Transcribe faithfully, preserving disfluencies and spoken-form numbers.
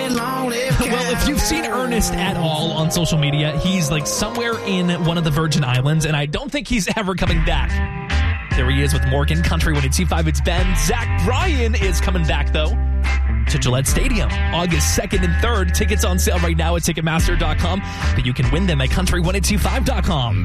Well, if you've seen Ernest at all on social media, he's like somewhere in one of the Virgin Islands, and I don't think he's ever coming back. There he is with Morgan, Country one eighty-two point five. It's Ben. Zach Bryan is coming back, though, to Gillette Stadium, August second and third. Tickets on sale right now at Ticketmaster dot com, but you can win them at Country one eighty-two point five dot com.